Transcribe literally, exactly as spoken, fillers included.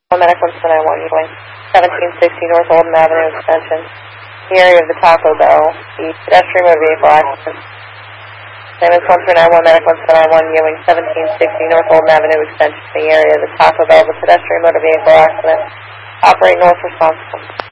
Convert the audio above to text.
one medic one seven nine one, Ewing, seventeen sixty North Olden Avenue Extension. The area of the Taco Bell, the pedestrian motor vehicle accident. Same as one three nine one, medic one seven nine one, Ewing, seventeen sixty North Olden Avenue Extension. The area of the Taco Bell, the pedestrian motor vehicle accident. Operate north responsible.